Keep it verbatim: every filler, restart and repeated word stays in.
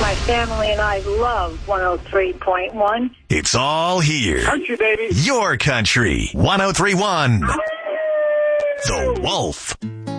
My family and I love one oh three point one. It's all here. Country, baby. Your country. one oh three point one. The Wolf.